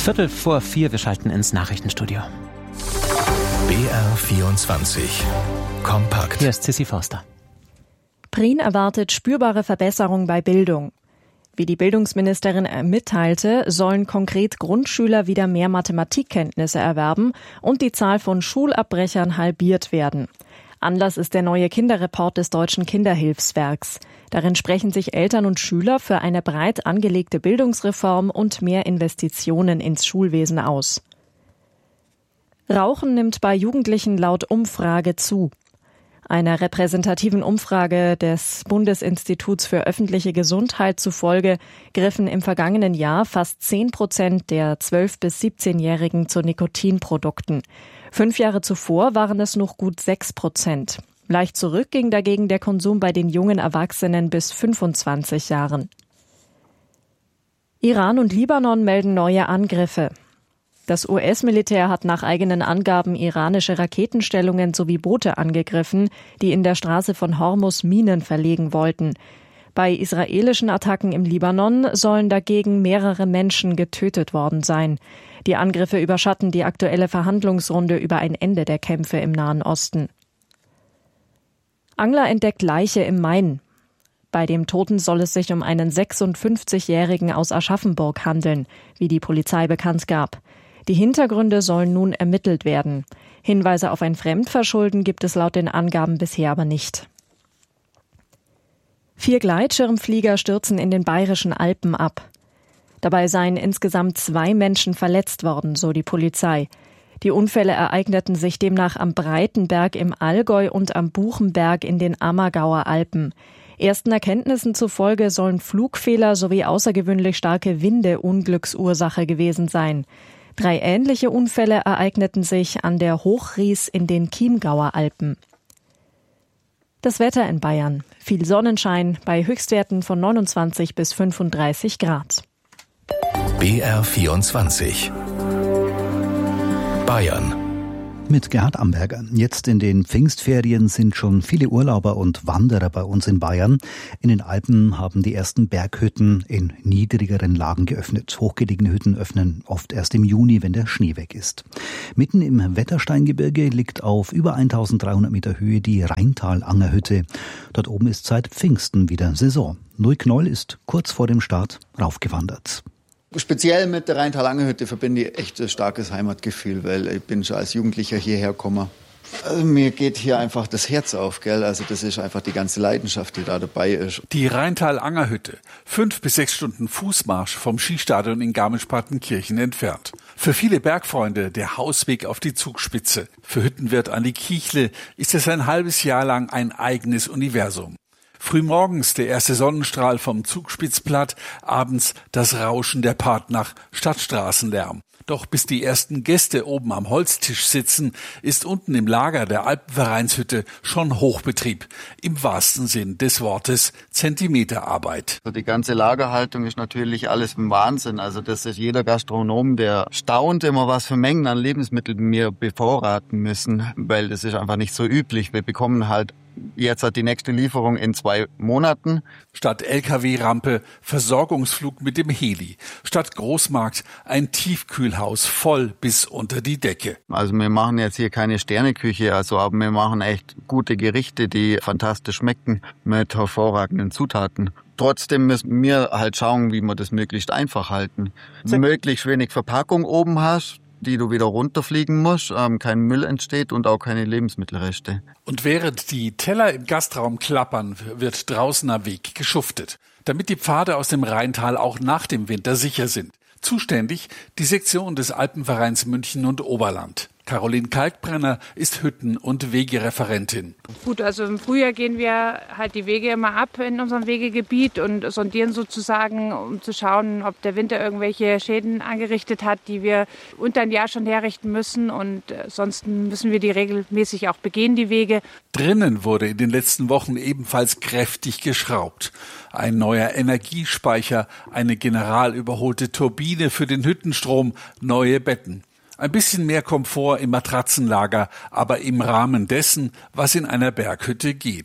3:15, wir schalten ins Nachrichtenstudio. BR24 kompakt. Hier ist Sissi Forster. Prien erwartet spürbare Verbesserung bei Bildung. Wie die Bildungsministerin mitteilte, sollen konkret Grundschüler wieder mehr Mathematikkenntnisse erwerben und die Zahl von Schulabbrechern halbiert werden. Anlass ist der neue Kinderreport des Deutschen Kinderhilfswerks. Darin sprechen sich Eltern und Schüler für eine breit angelegte Bildungsreform und mehr Investitionen ins Schulwesen aus. Rauchen nimmt bei Jugendlichen laut Umfrage zu. Einer repräsentativen Umfrage des Bundesinstituts für öffentliche Gesundheit zufolge griffen im vergangenen Jahr fast 10% der 12- bis 17-Jährigen zu Nikotinprodukten. 5 Jahre zuvor waren es noch gut 6%. Leicht zurück ging dagegen der Konsum bei den jungen Erwachsenen bis 25 Jahren. Iran und Libanon melden neue Angriffe. Das US-Militär hat nach eigenen Angaben iranische Raketenstellungen sowie Boote angegriffen, die in der Straße von Hormus Minen verlegen wollten. Bei israelischen Attacken im Libanon sollen dagegen mehrere Menschen getötet worden sein. Die Angriffe überschatten die aktuelle Verhandlungsrunde über ein Ende der Kämpfe im Nahen Osten. Angler entdeckt Leiche im Main. Bei dem Toten soll es sich um einen 56-Jährigen aus Aschaffenburg handeln, wie die Polizei bekannt gab. Die Hintergründe sollen nun ermittelt werden. Hinweise auf ein Fremdverschulden gibt es laut den Angaben bisher aber nicht. 4 Gleitschirmflieger stürzen in den Bayerischen Alpen ab. Dabei seien insgesamt 2 Menschen verletzt worden, so die Polizei. Die Unfälle ereigneten sich demnach am Breitenberg im Allgäu und am Buchenberg in den Ammergauer Alpen. Ersten Erkenntnissen zufolge sollen Flugfehler sowie außergewöhnlich starke Winde Unglücksursache gewesen sein. 3 ähnliche Unfälle ereigneten sich an der Hochries in den Chiemgauer Alpen. Das Wetter in Bayern. Viel Sonnenschein bei Höchstwerten von 29 bis 35 Grad. BR24 Bayern. Mit Gerhard Amberger. Jetzt in den Pfingstferien sind schon viele Urlauber und Wanderer bei uns in Bayern. In den Alpen haben die ersten Berghütten in niedrigeren Lagen geöffnet. Hochgelegene Hütten öffnen oft erst im Juni, wenn der Schnee weg ist. Mitten im Wettersteingebirge liegt auf über 1300 Meter Höhe die Rheintal-Angerhütte. Dort oben ist seit Pfingsten wieder Saison. Nui Knoll ist kurz vor dem Start raufgewandert. Speziell mit der Rheintal-Angerhütte verbinde ich echt ein starkes Heimatgefühl, weil ich bin schon als Jugendlicher hierher gekommen. Also mir geht hier einfach das Herz auf, gell? Also das ist einfach die ganze Leidenschaft, die da dabei ist. Die Rheintal-Angerhütte, 5 bis 6 Stunden Fußmarsch vom Skistadion in Garmisch-Partenkirchen entfernt. Für viele Bergfreunde der Hausweg auf die Zugspitze. Für Hüttenwirt Andi Kiechle ist es ein halbes Jahr lang ein eigenes Universum. Frühmorgens der erste Sonnenstrahl vom Zugspitzplatt, abends das Rauschen der Partnach, Stadtstraßenlärm. Doch bis die ersten Gäste oben am Holztisch sitzen, ist unten im Lager der Alpenvereinshütte schon Hochbetrieb. Im wahrsten Sinn des Wortes Zentimeterarbeit. Die ganze Lagerhaltung ist natürlich alles im Wahnsinn. Also das ist jeder Gastronom, der staunt immer, was für Mengen an Lebensmitteln wir bevorraten müssen, weil das ist einfach nicht so üblich. Wir bekommen halt jetzt die nächste Lieferung in 2 Monaten. Statt LKW-Rampe Versorgungsflug mit dem Heli. Statt Großmarkt ein Tiefkühlhaus voll bis unter die Decke. Also wir machen jetzt hier keine Sterneküche, aber wir machen echt gute Gerichte, die fantastisch schmecken mit hervorragenden Zutaten. Trotzdem müssen wir halt schauen, wie wir das möglichst einfach halten. Möglichst wenig Verpackung oben hast, die du wieder runterfliegen musst, kein Müll entsteht und auch keine Lebensmittelreste. Und während die Teller im Gastraum klappern, wird draußen am Weg geschuftet, damit die Pfade aus dem Rheintal auch nach dem Winter sicher sind. Zuständig die Sektion des Alpenvereins München und Oberland. Caroline Kalkbrenner ist Hütten- und Wegereferentin. Gut, also im Frühjahr gehen wir halt die Wege immer ab in unserem Wegegebiet und sondieren sozusagen, um zu schauen, ob der Winter irgendwelche Schäden angerichtet hat, die wir unter ein Jahr schon herrichten müssen. Und sonst müssen wir die regelmäßig auch begehen, die Wege. Drinnen wurde in den letzten Wochen ebenfalls kräftig geschraubt. Ein neuer Energiespeicher, eine generalüberholte Turbine für den Hüttenstrom, neue Betten. Ein bisschen mehr Komfort im Matratzenlager, aber im Rahmen dessen, was in einer Berghütte geht.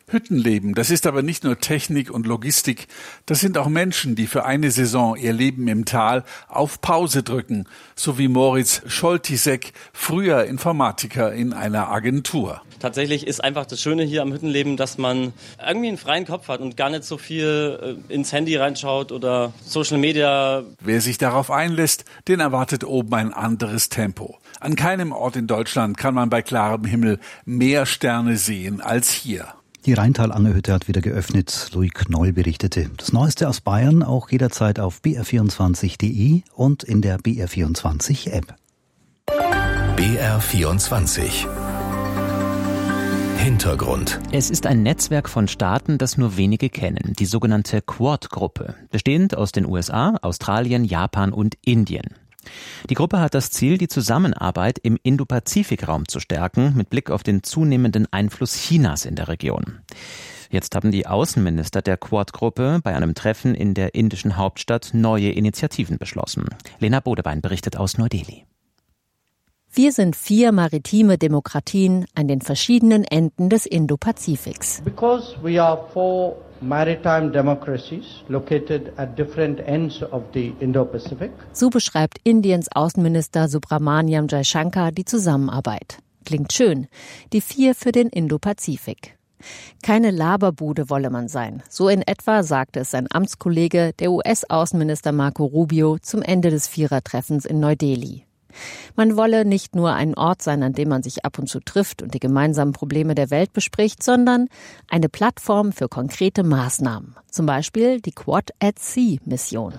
Hüttenleben, das ist aber nicht nur Technik und Logistik, das sind auch Menschen, die für eine Saison ihr Leben im Tal auf Pause drücken, so wie Moritz Scholtisek, früher Informatiker in einer Agentur. Tatsächlich ist einfach das Schöne hier am Hüttenleben, dass man irgendwie einen freien Kopf hat und gar nicht so viel ins Handy reinschaut oder Social Media. Wer sich darauf einlässt, den erwartet oben ein anderes Tempo. An keinem Ort in Deutschland kann man bei klarem Himmel mehr Sterne sehen als hier. Die Rheintal-Angelhütte hat wieder geöffnet. Louis Knoll berichtete. Das Neueste aus Bayern auch jederzeit auf br24.de und in der BR24-App. BR24 Hintergrund. Es ist ein Netzwerk von Staaten, das nur wenige kennen, die sogenannte Quad-Gruppe, bestehend aus den USA, Australien, Japan und Indien. Die Gruppe hat das Ziel, die Zusammenarbeit im Indo-Pazifik-Raum zu stärken, mit Blick auf den zunehmenden Einfluss Chinas in der Region. Jetzt haben die Außenminister der Quad-Gruppe bei einem Treffen in der indischen Hauptstadt neue Initiativen beschlossen. Lena Bodebein berichtet aus Neu-Delhi. Wir sind 4 maritime Demokratien an den verschiedenen Enden des Indo-Pazifiks. Because we are 4 maritime democracies located at different ends of the Indo-Pacific. So beschreibt Indiens Außenminister Subramaniam Jaishankar die Zusammenarbeit. Klingt schön. Die 4 für den Indo-Pazifik. Keine Laberbude wolle man sein. So in etwa sagte es sein Amtskollege, der US-Außenminister Marco Rubio, zum Ende des Vierertreffens in Neu-Delhi. Man wolle nicht nur ein Ort sein, an dem man sich ab und zu trifft und die gemeinsamen Probleme der Welt bespricht, sondern eine Plattform für konkrete Maßnahmen. Zum Beispiel die Quad-at-Sea-Mission.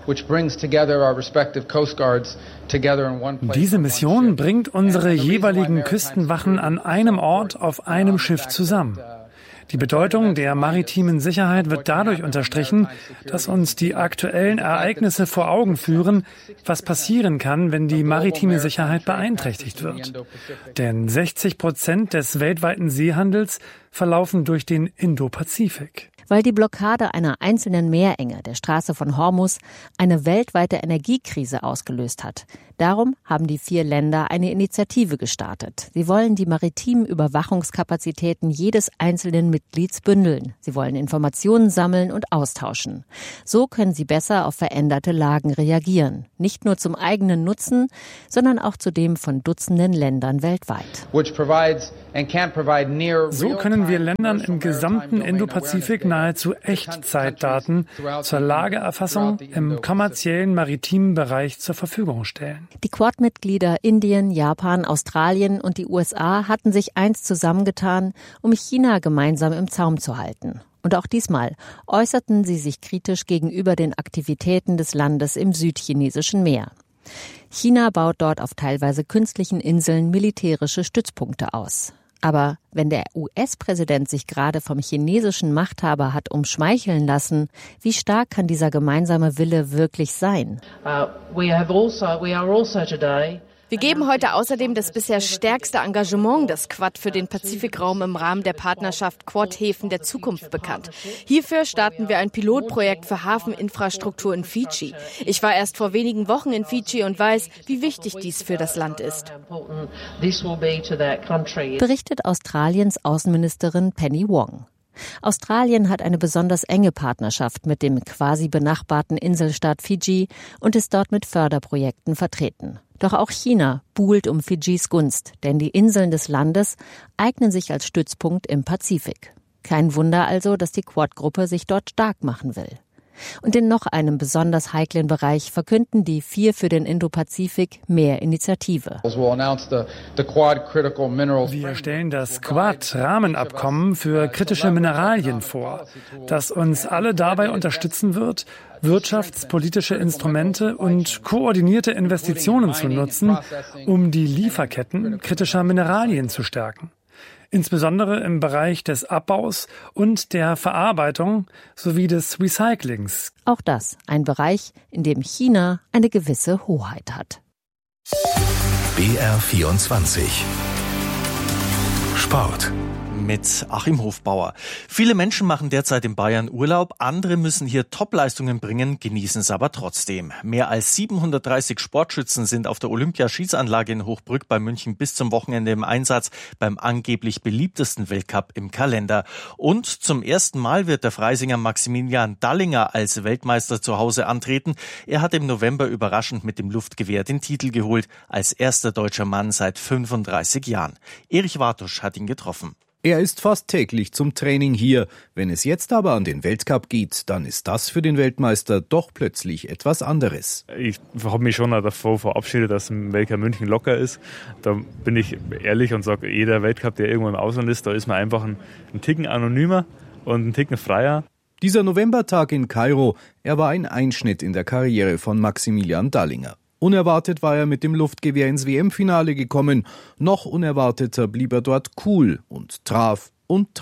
Diese Mission bringt unsere jeweiligen Küstenwachen an einem Ort auf einem Schiff zusammen. Die Bedeutung der maritimen Sicherheit wird dadurch unterstrichen, dass uns die aktuellen Ereignisse vor Augen führen, was passieren kann, wenn die maritime Sicherheit beeinträchtigt wird. Denn 60% des weltweiten Seehandels verlaufen durch den Indo-Pazifik. Weil die Blockade einer einzelnen Meerenge, der Straße von Hormuz, eine weltweite Energiekrise ausgelöst hat. Darum haben die 4 Länder eine Initiative gestartet. Sie wollen die maritimen Überwachungskapazitäten jedes einzelnen Mitglieds bündeln. Sie wollen Informationen sammeln und austauschen. So können sie besser auf veränderte Lagen reagieren. Nicht nur zum eigenen Nutzen, sondern auch zu dem von Dutzenden Ländern weltweit. So können wir Ländern im gesamten Indo-Pazifik nahezu Echtzeitdaten zur Lageerfassung im kommerziellen maritimen Bereich zur Verfügung stellen. Die Quad-Mitglieder Indien, Japan, Australien und die USA hatten sich einst zusammengetan, um China gemeinsam im Zaum zu halten. Und auch diesmal äußerten sie sich kritisch gegenüber den Aktivitäten des Landes im südchinesischen Meer. China baut dort auf teilweise künstlichen Inseln militärische Stützpunkte aus. Aber wenn der US-Präsident sich gerade vom chinesischen Machthaber hat umschmeicheln lassen, wie stark kann dieser gemeinsame Wille wirklich sein? Wir geben heute außerdem das bisher stärkste Engagement des Quad für den Pazifikraum im Rahmen der Partnerschaft Quad-Häfen der Zukunft bekannt. Hierfür starten wir ein Pilotprojekt für Hafeninfrastruktur in Fidschi. Ich war erst vor wenigen Wochen in Fidschi und weiß, wie wichtig dies für das Land ist. Berichtet Australiens Außenministerin Penny Wong. Australien hat eine besonders enge Partnerschaft mit dem quasi benachbarten Inselstaat Fidschi und ist dort mit Förderprojekten vertreten. Doch auch China buhlt um Fidschis Gunst, denn die Inseln des Landes eignen sich als Stützpunkt im Pazifik. Kein Wunder also, dass die Quad-Gruppe sich dort stark machen will. Und in noch einem besonders heiklen Bereich verkünden die 4 für den Indo-Pazifik mehr Initiative. Wir stellen das Quad-Rahmenabkommen für kritische Mineralien vor, das uns alle dabei unterstützen wird, wirtschaftspolitische Instrumente und koordinierte Investitionen zu nutzen, um die Lieferketten kritischer Mineralien zu stärken. Insbesondere im Bereich des Abbaus und der Verarbeitung sowie des Recyclings. Auch das ein Bereich, in dem China eine gewisse Hoheit hat. BR24 Sport. mit Achim Hofbauer. Viele Menschen machen derzeit in Bayern Urlaub, andere müssen hier Topleistungen bringen, genießen es aber trotzdem. Mehr als 730 Sportschützen sind auf der Olympiaschießanlage in Hochbrück bei München bis zum Wochenende im Einsatz beim angeblich beliebtesten Weltcup im Kalender. Und zum ersten Mal wird der Freisinger Maximilian Dallinger als Weltmeister zu Hause antreten. Er hat im November überraschend mit dem Luftgewehr den Titel geholt, als erster deutscher Mann seit 35 Jahren. Erich Wartusch hat ihn getroffen. Er ist fast täglich zum Training hier. Wenn es jetzt aber an den Weltcup geht, dann ist das für den Weltmeister doch plötzlich etwas anderes. Ich habe mich schon davor verabschiedet, dass ein Weltcup München locker ist. Da bin ich ehrlich und sage, jeder Weltcup, der irgendwo im Ausland ist, da ist man einfach ein Ticken anonymer und ein Ticken freier. Dieser Novembertag in Kairo, er war ein Einschnitt in der Karriere von Maximilian Dallinger. Unerwartet war er mit dem Luftgewehr ins WM-Finale gekommen. Noch unerwarteter blieb er dort cool und traf,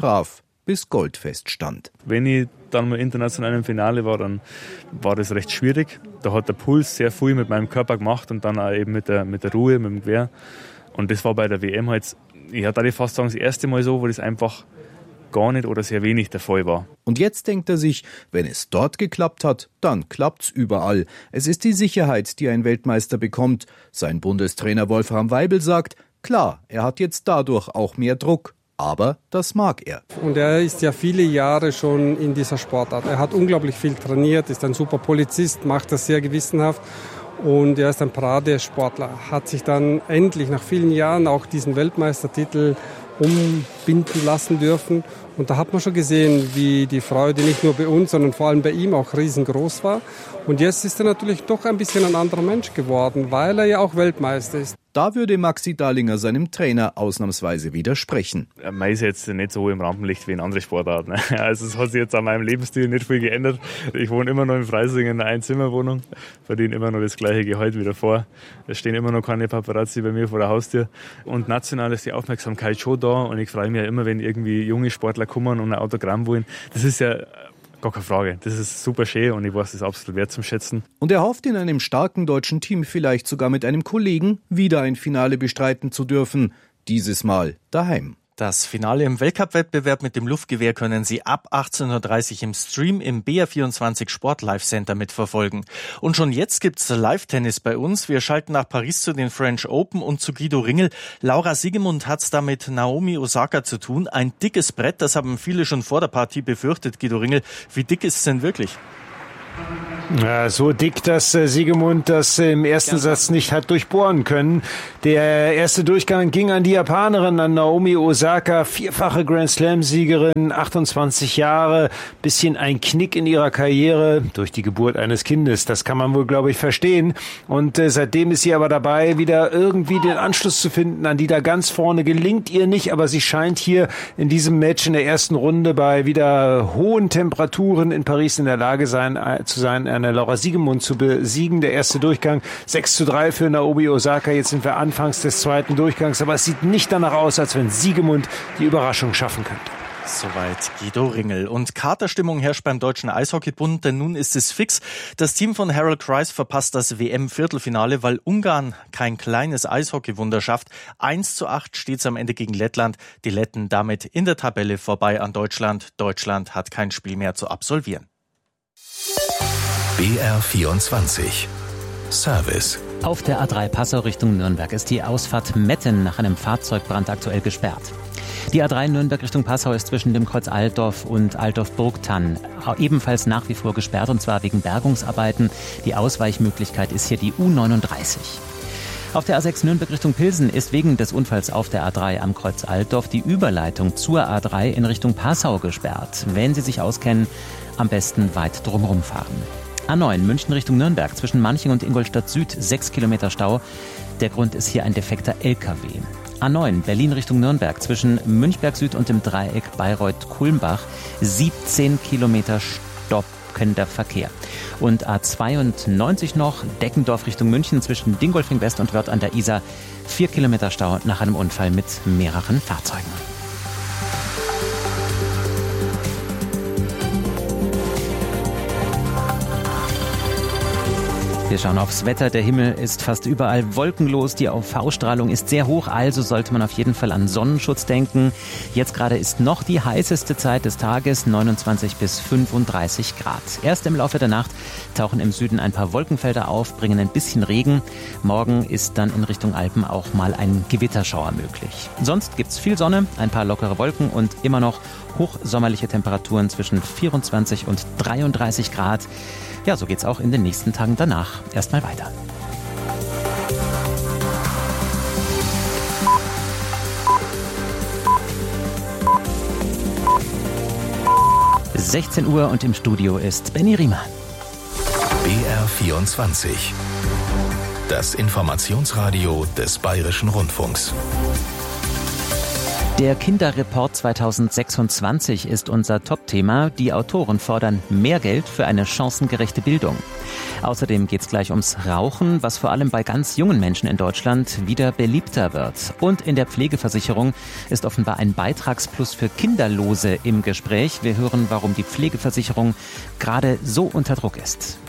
bis Gold feststand. Wenn ich dann mal international im Finale war, dann war das recht schwierig. Da hat der Puls sehr viel mit meinem Körper gemacht und dann auch eben mit der Ruhe, mit dem Gewehr. Und das war bei der WM halt, ich hatte fast sagen, das erste Mal so, wo das einfach gar nicht oder sehr wenig der Fall war. Und jetzt denkt er sich, wenn es dort geklappt hat, dann klappt's überall. Es ist die Sicherheit, die ein Weltmeister bekommt. Sein Bundestrainer Wolfram Weibel sagt, klar, er hat jetzt dadurch auch mehr Druck. Aber das mag er. Und er ist ja viele Jahre schon in dieser Sportart. Er hat unglaublich viel trainiert, ist ein super Polizist, macht das sehr gewissenhaft. Und er ist ein Paradesportler, hat sich dann endlich nach vielen Jahren auch diesen Weltmeistertitel umbinden lassen dürfen. Und da hat man schon gesehen, wie die Freude nicht nur bei uns, sondern vor allem bei ihm auch riesengroß war. Und jetzt ist er natürlich doch ein bisschen ein anderer Mensch geworden, weil er ja auch Weltmeister ist. Da würde Maxi Dallinger seinem Trainer ausnahmsweise widersprechen. Man ist jetzt nicht so im Rampenlicht wie in anderen Sportarten. Also es hat sich jetzt an meinem Lebensstil nicht viel geändert. Ich wohne immer noch in Freising in einer Einzimmerwohnung, verdiene immer noch das gleiche Gehalt wie davor. Es stehen immer noch keine Paparazzi bei mir vor der Haustür. Und national ist die Aufmerksamkeit schon da und ich freue mich ja immer, wenn irgendwie junge Sportler kommen und ein Autogramm wollen. Das ist ja gar keine Frage. Das ist super schön und ich weiß, das ist absolut wert zum Schätzen. Und er hofft, in einem starken deutschen Team vielleicht sogar mit einem Kollegen wieder ein Finale bestreiten zu dürfen. Dieses Mal daheim. Das Finale im Weltcup-Wettbewerb mit dem Luftgewehr können Sie ab 18.30 Uhr im Stream im BR24 Sport Live Center mitverfolgen. Und schon jetzt gibt's Live-Tennis bei uns. Wir schalten nach Paris zu den French Open und zu Guido Ringel. Laura Siegemund hat's da mit Naomi Osaka zu tun. Ein dickes Brett, das haben viele schon vor der Partie befürchtet. Guido Ringel, wie dick ist es denn wirklich? Ja, so dick, dass Siegemund das im ersten Satz nicht hat durchbohren können. Der erste Durchgang ging an die Japanerin, an Naomi Osaka, vierfache Grand-Slam-Siegerin, 28 Jahre, bisschen ein Knick in ihrer Karriere durch die Geburt eines Kindes. Das kann man wohl, glaube ich, verstehen. Und seitdem ist sie aber dabei, wieder irgendwie den Anschluss zu finden an die da ganz vorne. Gelingt ihr nicht, aber sie scheint hier in diesem Match in der ersten Runde bei wieder hohen Temperaturen in Paris in der Lage zu sein, eine Laura Siegemund zu besiegen. Der erste Durchgang 6:3 für Naomi Osaka. Jetzt sind wir anfangs des zweiten Durchgangs, aber es sieht nicht danach aus, als wenn Siegemund die Überraschung schaffen könnte. Soweit Guido Ringel. Und Katerstimmung herrscht beim Deutschen Eishockeybund, denn nun ist es fix. Das Team von Harold Kreis verpasst das WM-Viertelfinale, weil Ungarn kein kleines Eishockeywunder schafft. 1:8 steht es am Ende gegen Lettland. Die Letten damit in der Tabelle vorbei an Deutschland. Deutschland hat kein Spiel mehr zu absolvieren. BR24 Service. Auf der A3 Passau Richtung Nürnberg ist die Ausfahrt Metten nach einem Fahrzeugbrand aktuell gesperrt. Die A3 Nürnberg Richtung Passau ist zwischen dem Kreuz Altdorf und Altdorf-Burgtann ebenfalls nach wie vor gesperrt, und zwar wegen Bergungsarbeiten. Die Ausweichmöglichkeit ist hier die U39. Auf der A6 Nürnberg Richtung Pilsen ist wegen des Unfalls auf der A3 am Kreuz Altdorf die Überleitung zur A3 in Richtung Passau gesperrt. Wenn Sie sich auskennen, am besten weit drumherum fahren. A9 München Richtung Nürnberg zwischen Manching und Ingolstadt Süd 6 Kilometer Stau. Der Grund ist hier ein defekter LKW. A9 Berlin Richtung Nürnberg zwischen Münchberg Süd und dem Dreieck Bayreuth-Kulmbach 17 Kilometer stockender Verkehr. Und A92 noch Deckendorf Richtung München zwischen Dingolfing West und Wörth an der Isar 4 Kilometer Stau nach einem Unfall mit mehreren Fahrzeugen. Wir schauen aufs Wetter. Der Himmel ist fast überall wolkenlos. Die UV-Strahlung ist sehr hoch, also sollte man auf jeden Fall an Sonnenschutz denken. Jetzt gerade ist noch die heißeste Zeit des Tages, 29 bis 35 Grad. Erst im Laufe der Nacht tauchen im Süden ein paar Wolkenfelder auf, bringen ein bisschen Regen. Morgen ist dann in Richtung Alpen auch mal ein Gewitterschauer möglich. Sonst gibt's viel Sonne, ein paar lockere Wolken und immer noch hochsommerliche Temperaturen zwischen 24 und 33 Grad. Ja, so geht's auch in den nächsten Tagen danach erstmal weiter. Es ist 16 Uhr und im Studio ist Benny Riemer. BR24. Das Informationsradio des Bayerischen Rundfunks. Der Kinderreport 2026 ist unser Top-Thema. Die Autoren fordern mehr Geld für eine chancengerechte Bildung. Außerdem geht es gleich ums Rauchen, was vor allem bei ganz jungen Menschen in Deutschland wieder beliebter wird. Und in der Pflegeversicherung ist offenbar ein Beitragsplus für Kinderlose im Gespräch. Wir hören, warum die Pflegeversicherung gerade so unter Druck ist.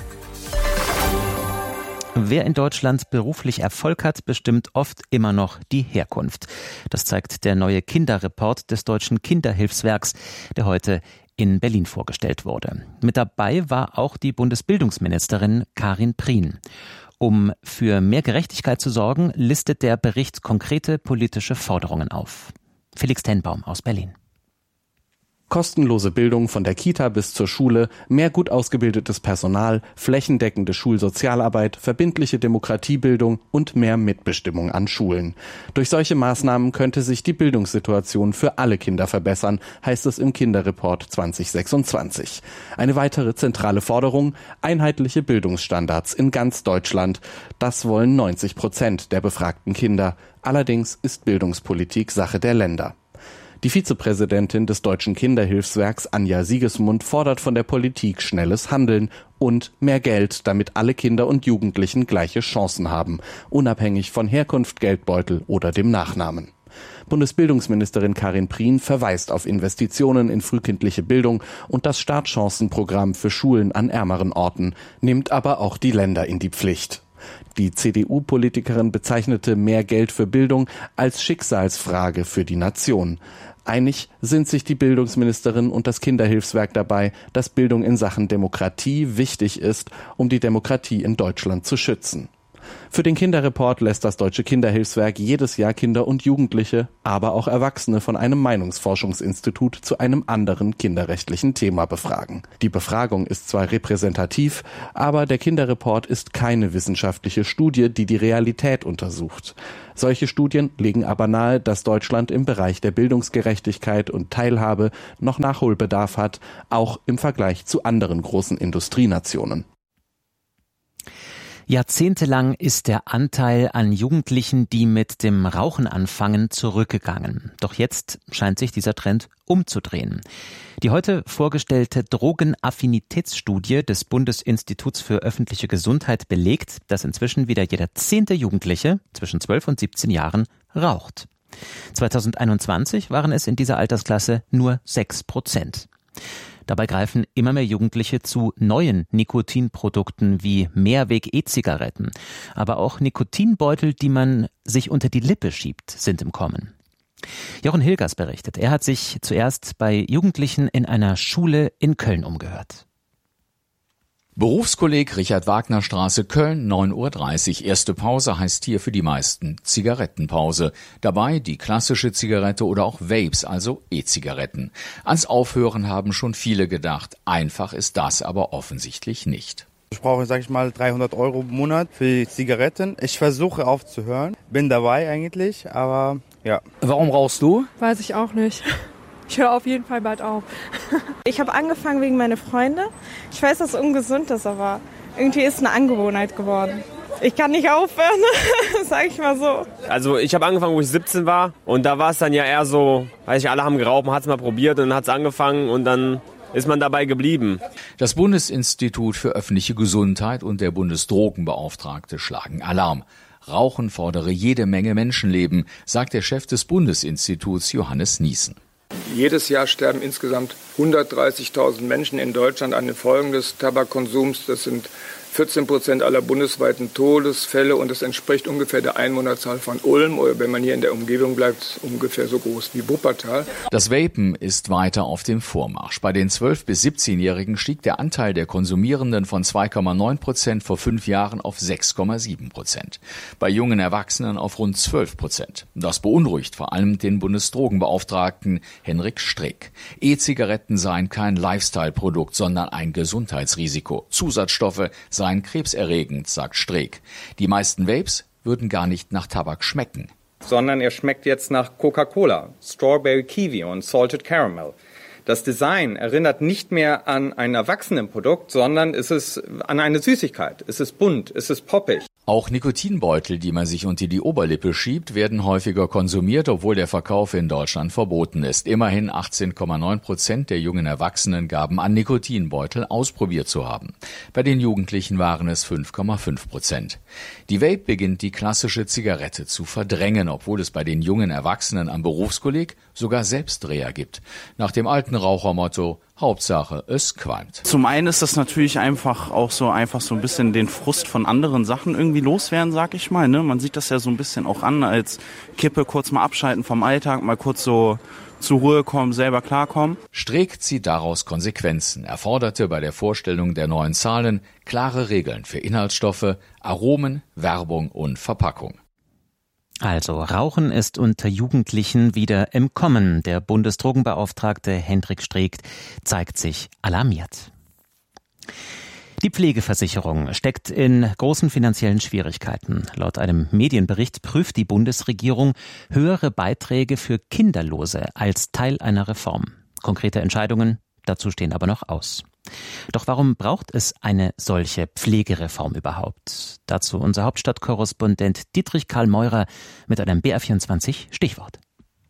Wer in Deutschland beruflich Erfolg hat, bestimmt oft immer noch die Herkunft. Das zeigt der neue Kinderreport des Deutschen Kinderhilfswerks, der heute in Berlin vorgestellt wurde. Mit dabei war auch die Bundesbildungsministerin Karin Prien. Um für mehr Gerechtigkeit zu sorgen, listet der Bericht konkrete politische Forderungen auf. Felix Tenbaum aus Berlin. Kostenlose Bildung von der Kita bis zur Schule, mehr gut ausgebildetes Personal, flächendeckende Schulsozialarbeit, verbindliche Demokratiebildung und mehr Mitbestimmung an Schulen. Durch solche Maßnahmen könnte sich die Bildungssituation für alle Kinder verbessern, heißt es im Kinderreport 2026. Eine weitere zentrale Forderung: einheitliche Bildungsstandards in ganz Deutschland. Das wollen 90% der befragten Kinder. Allerdings ist Bildungspolitik Sache der Länder. Die Vizepräsidentin des Deutschen Kinderhilfswerks, Anja Siegesmund, fordert von der Politik schnelles Handeln und mehr Geld, damit alle Kinder und Jugendlichen gleiche Chancen haben, unabhängig von Herkunft, Geldbeutel oder dem Nachnamen. Bundesbildungsministerin Karin Prien verweist auf Investitionen in frühkindliche Bildung und das Startchancenprogramm für Schulen an ärmeren Orten, nimmt aber auch die Länder in die Pflicht. Die CDU-Politikerin bezeichnete mehr Geld für Bildung als Schicksalsfrage für die Nation. Einig sind sich die Bildungsministerin und das Kinderhilfswerk dabei, dass Bildung in Sachen Demokratie wichtig ist, um die Demokratie in Deutschland zu schützen. Für den Kinderreport lässt das Deutsche Kinderhilfswerk jedes Jahr Kinder und Jugendliche, aber auch Erwachsene von einem Meinungsforschungsinstitut zu einem anderen kinderrechtlichen Thema befragen. Die Befragung ist zwar repräsentativ, aber der Kinderreport ist keine wissenschaftliche Studie, die die Realität untersucht. Solche Studien legen aber nahe, dass Deutschland im Bereich der Bildungsgerechtigkeit und Teilhabe noch Nachholbedarf hat, auch im Vergleich zu anderen großen Industrienationen. Jahrzehntelang ist der Anteil an Jugendlichen, die mit dem Rauchen anfangen, zurückgegangen. Doch jetzt scheint sich dieser Trend umzudrehen. Die heute vorgestellte Drogenaffinitätsstudie des Bundesinstituts für öffentliche Gesundheit belegt, dass inzwischen wieder jeder 10. Jugendliche zwischen 12 und 17 Jahren raucht. 2021 waren es in dieser Altersklasse nur 6%. Dabei greifen immer mehr Jugendliche zu neuen Nikotinprodukten wie Mehrweg-E-Zigaretten. Aber auch Nikotinbeutel, die man sich unter die Lippe schiebt, sind im Kommen. Jochen Hilgers berichtet, er hat sich zuerst bei Jugendlichen in einer Schule in Köln umgehört. Berufskolleg Richard-Wagner-Straße, Köln, 9:30 Uhr. Erste Pause heißt hier für die meisten Zigarettenpause. Dabei die klassische Zigarette oder auch Vapes, also E-Zigaretten. Ans Aufhören haben schon viele gedacht. Einfach ist das aber offensichtlich nicht. Ich brauche, 300 € im Monat für die Zigaretten. Ich versuche aufzuhören. Bin dabei eigentlich, aber ja. Warum rauchst du? Weiß ich auch nicht. Ich höre auf jeden Fall bald auf. Ich habe angefangen wegen meiner Freunde. Ich weiß, dass es ungesund ist, aber irgendwie ist es eine Angewohnheit geworden. Ich kann nicht aufhören, sag ich mal so. Also ich habe angefangen, wo ich 17 war. Und da war es dann ja eher so, alle haben geraucht, man hat es mal probiert und dann hat es angefangen und dann ist man dabei geblieben. Das Bundesinstitut für öffentliche Gesundheit und der Bundesdrogenbeauftragte schlagen Alarm. Rauchen fordere jede Menge Menschenleben, sagt der Chef des Bundesinstituts Johannes Niesen. Jedes Jahr sterben insgesamt 130.000 Menschen in Deutschland an den Folgen des Tabakkonsums. Das sind 14% aller bundesweiten Todesfälle und es entspricht ungefähr der Einwohnerzahl von Ulm oder wenn man hier in der Umgebung bleibt, ungefähr so groß wie Wuppertal. Das Vapen ist weiter auf dem Vormarsch. Bei den 12- bis 17-Jährigen stieg der Anteil der Konsumierenden von 2,9% vor 5 Jahren auf 6,7%. Bei jungen Erwachsenen auf rund 12%. Das beunruhigt vor allem den Bundesdrogenbeauftragten Henrik Streeck. E-Zigaretten seien kein Lifestyle-Produkt, sondern ein Gesundheitsrisiko. Zusatzstoffe seien krebserregend, sagt Streeck. Die meisten Vapes würden gar nicht nach Tabak schmecken. Sondern er schmeckt jetzt nach Coca-Cola, Strawberry Kiwi und Salted Caramel. Das Design erinnert nicht mehr an ein Erwachsenenprodukt, sondern es ist an eine Süßigkeit. Es ist bunt, es ist poppig. Auch Nikotinbeutel, die man sich unter die Oberlippe schiebt, werden häufiger konsumiert, obwohl der Verkauf in Deutschland verboten ist. Immerhin 18,9% der jungen Erwachsenen gaben an, Nikotinbeutel ausprobiert zu haben. Bei den Jugendlichen waren es 5,5%. Die Vape beginnt die klassische Zigarette zu verdrängen, obwohl es bei den jungen Erwachsenen am Berufskolleg sogar Selbstdreher gibt. Nach dem alten Rauchermotto: Hauptsache, es qualmt. Zum einen ist das natürlich einfach so ein bisschen den Frust von anderen Sachen irgendwie loswerden, sag ich mal. Ne? Man sieht das ja so ein bisschen auch an als Kippe, kurz mal abschalten vom Alltag, mal kurz so zur Ruhe kommen, selber klarkommen. Streeck zieht daraus Konsequenzen. Er forderte bei der Vorstellung der neuen Zahlen klare Regeln für Inhaltsstoffe, Aromen, Werbung und Verpackung. Also, Rauchen ist unter Jugendlichen wieder im Kommen. Der Bundesdrogenbeauftragte Hendrik Streeck zeigt sich alarmiert. Die Pflegeversicherung steckt in großen finanziellen Schwierigkeiten. Laut einem Medienbericht prüft die Bundesregierung höhere Beiträge für Kinderlose als Teil einer Reform. Konkrete Entscheidungen dazu stehen aber noch aus. Doch warum braucht es eine solche Pflegereform überhaupt? Dazu unser Hauptstadtkorrespondent Dietrich Karl Meurer mit einem BR24 Stichwort.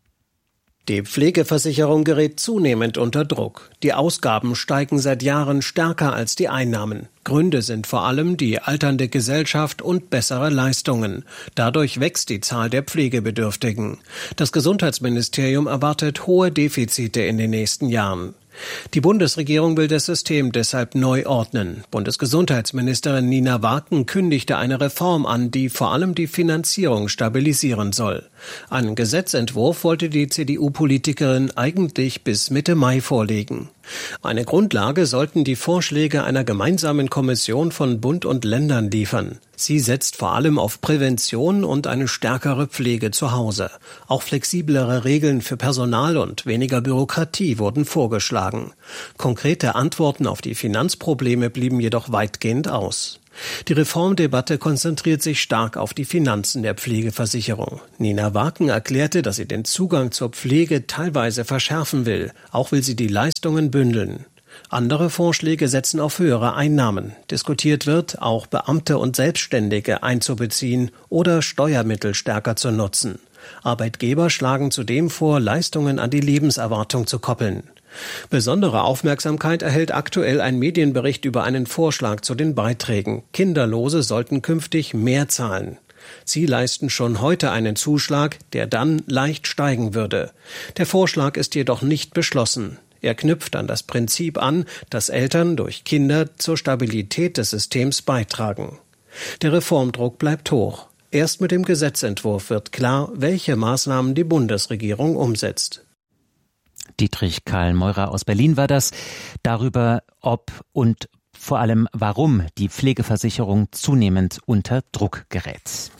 Die Pflegeversicherung gerät zunehmend unter Druck. Die Ausgaben steigen seit Jahren stärker als die Einnahmen. Gründe sind vor allem die alternde Gesellschaft und bessere Leistungen. Dadurch wächst die Zahl der Pflegebedürftigen. Das Gesundheitsministerium erwartet hohe Defizite in den nächsten Jahren. Die Bundesregierung will das System deshalb neu ordnen. Bundesgesundheitsministerin Nina Waken kündigte eine Reform an, die vor allem die Finanzierung stabilisieren soll. Einen Gesetzentwurf wollte die CDU-Politikerin eigentlich bis Mitte Mai vorlegen. Eine Grundlage sollten die Vorschläge einer gemeinsamen Kommission von Bund und Ländern liefern. Sie setzt vor allem auf Prävention und eine stärkere Pflege zu Hause. Auch flexiblere Regeln für Personal und weniger Bürokratie wurden vorgeschlagen. Konkrete Antworten auf die Finanzprobleme blieben jedoch weitgehend aus. Die Reformdebatte konzentriert sich stark auf die Finanzen der Pflegeversicherung. Nina Waken erklärte, dass sie den Zugang zur Pflege teilweise verschärfen will. Auch will sie die Leistungen bündeln. Andere Vorschläge setzen auf höhere Einnahmen. Diskutiert wird, auch Beamte und Selbstständige einzubeziehen oder Steuermittel stärker zu nutzen. Arbeitgeber schlagen zudem vor, Leistungen an die Lebenserwartung zu koppeln. Besondere Aufmerksamkeit erhält aktuell ein Medienbericht über einen Vorschlag zu den Beiträgen. Kinderlose sollten künftig mehr zahlen. Sie leisten schon heute einen Zuschlag, der dann leicht steigen würde. Der Vorschlag ist jedoch nicht beschlossen. Er knüpft an das Prinzip an, dass Eltern durch Kinder zur Stabilität des Systems beitragen. Der Reformdruck bleibt hoch. Erst mit dem Gesetzentwurf wird klar, welche Maßnahmen die Bundesregierung umsetzt. Dietrich Karl Meurer aus Berlin war das, darüber, ob und vor allem warum die Pflegeversicherung zunehmend unter Druck gerät.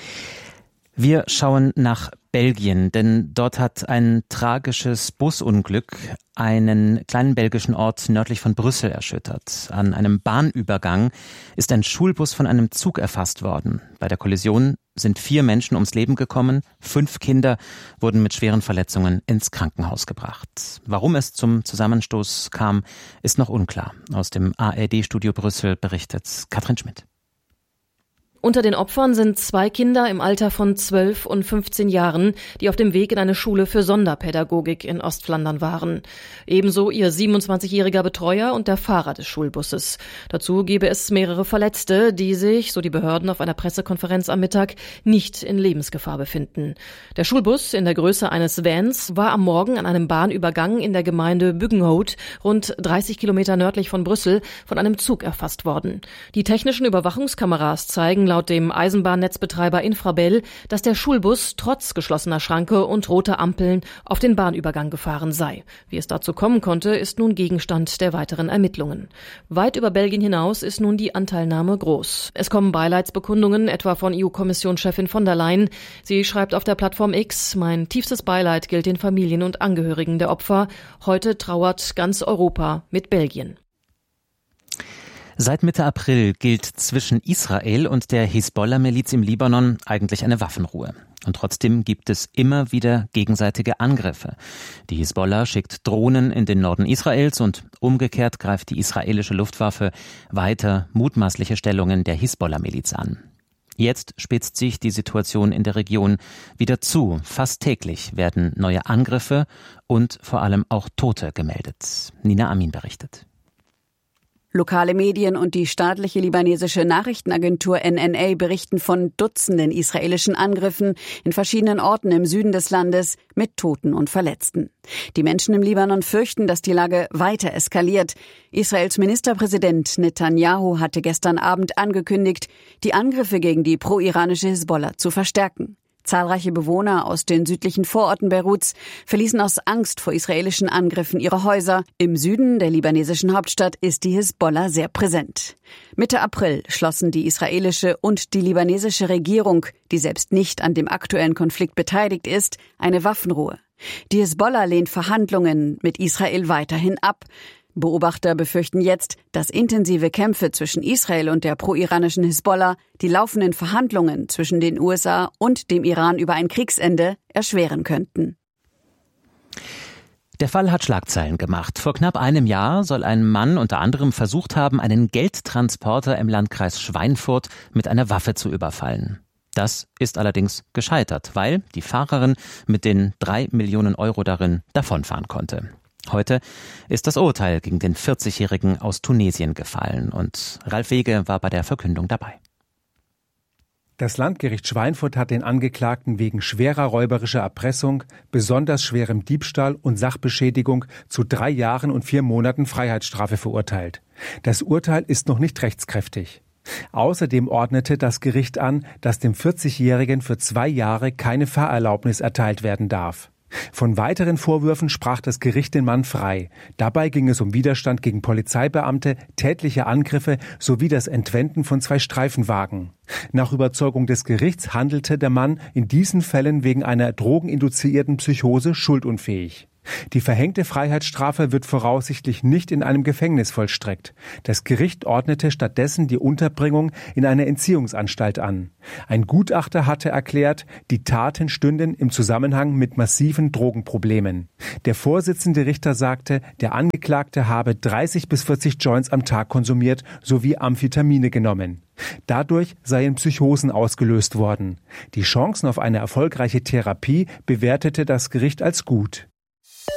Wir schauen nach Belgien, denn dort hat ein tragisches Busunglück einen kleinen belgischen Ort nördlich von Brüssel erschüttert. An einem Bahnübergang ist ein Schulbus von einem Zug erfasst worden. Bei der Kollision sind 4 Menschen ums Leben gekommen, 5 Kinder wurden mit schweren Verletzungen ins Krankenhaus gebracht. Warum es zum Zusammenstoß kam, ist noch unklar. Aus dem ARD-Studio Brüssel berichtet Katrin Schmidt. Unter den Opfern sind 2 Kinder im Alter von 12 und 15 Jahren, die auf dem Weg in eine Schule für Sonderpädagogik in Ostflandern waren. Ebenso ihr 27-jähriger Betreuer und der Fahrer des Schulbusses. Dazu gebe es mehrere Verletzte, die sich, so die Behörden auf einer Pressekonferenz am Mittag, nicht in Lebensgefahr befinden. Der Schulbus in der Größe eines Vans war am Morgen an einem Bahnübergang in der Gemeinde Buggenhout, rund 30 Kilometer nördlich von Brüssel, von einem Zug erfasst worden. Die technischen Überwachungskameras zeigen laut dem Eisenbahnnetzbetreiber Infrabel, dass der Schulbus trotz geschlossener Schranke und roter Ampeln auf den Bahnübergang gefahren sei. Wie es dazu kommen konnte, ist nun Gegenstand der weiteren Ermittlungen. Weit über Belgien hinaus ist nun die Anteilnahme groß. Es kommen Beileidsbekundungen, etwa von EU-Kommissionschefin von der Leyen. Sie schreibt auf der Plattform X: Mein tiefstes Beileid gilt den Familien und Angehörigen der Opfer. Heute trauert ganz Europa mit Belgien. Seit Mitte April gilt zwischen Israel und der Hisbollah-Miliz im Libanon eigentlich eine Waffenruhe. Und trotzdem gibt es immer wieder gegenseitige Angriffe. Die Hisbollah schickt Drohnen in den Norden Israels und umgekehrt greift die israelische Luftwaffe weiter mutmaßliche Stellungen der Hisbollah-Miliz an. Jetzt spitzt sich die Situation in der Region wieder zu. Fast täglich werden neue Angriffe und vor allem auch Tote gemeldet. Nina Amin berichtet. Lokale Medien und die staatliche libanesische Nachrichtenagentur NNA berichten von Dutzenden israelischen Angriffen in verschiedenen Orten im Süden des Landes mit Toten und Verletzten. Die Menschen im Libanon fürchten, dass die Lage weiter eskaliert. Israels Ministerpräsident Netanyahu hatte gestern Abend angekündigt, die Angriffe gegen die pro-iranische Hisbollah zu verstärken. Zahlreiche Bewohner aus den südlichen Vororten Beiruts verließen aus Angst vor israelischen Angriffen ihre Häuser. Im Süden der libanesischen Hauptstadt ist die Hisbollah sehr präsent. Mitte April schlossen die israelische und die libanesische Regierung, die selbst nicht an dem aktuellen Konflikt beteiligt ist, eine Waffenruhe. Die Hisbollah lehnt Verhandlungen mit Israel weiterhin ab. Beobachter befürchten jetzt, dass intensive Kämpfe zwischen Israel und der pro-iranischen Hisbollah die laufenden Verhandlungen zwischen den USA und dem Iran über ein Kriegsende erschweren könnten. Der Fall hat Schlagzeilen gemacht. Vor knapp einem Jahr soll ein Mann unter anderem versucht haben, einen Geldtransporter im Landkreis Schweinfurt mit einer Waffe zu überfallen. Das ist allerdings gescheitert, weil die Fahrerin mit den 3 Millionen Euro darin davonfahren konnte. Heute ist das Urteil gegen den 40-Jährigen aus Tunesien gefallen und Ralf Wege war bei der Verkündung dabei. Das Landgericht Schweinfurt hat den Angeklagten wegen schwerer räuberischer Erpressung, besonders schwerem Diebstahl und Sachbeschädigung zu 3 Jahren und 4 Monaten Freiheitsstrafe verurteilt. Das Urteil ist noch nicht rechtskräftig. Außerdem ordnete das Gericht an, dass dem 40-Jährigen für 2 Jahre keine Fahrerlaubnis erteilt werden darf. Von weiteren Vorwürfen sprach das Gericht den Mann frei. Dabei ging es um Widerstand gegen Polizeibeamte, tätliche Angriffe sowie das Entwenden von 2 Streifenwagen. Nach Überzeugung des Gerichts handelte der Mann in diesen Fällen wegen einer drogeninduzierten Psychose schuldunfähig. Die verhängte Freiheitsstrafe wird voraussichtlich nicht in einem Gefängnis vollstreckt. Das Gericht ordnete stattdessen die Unterbringung in einer Entziehungsanstalt an. Ein Gutachter hatte erklärt, die Taten stünden im Zusammenhang mit massiven Drogenproblemen. Der Vorsitzende Richter sagte, der Angeklagte habe 30 bis 40 Joints am Tag konsumiert sowie Amphetamine genommen. Dadurch seien Psychosen ausgelöst worden. Die Chancen auf eine erfolgreiche Therapie bewertete das Gericht als gut.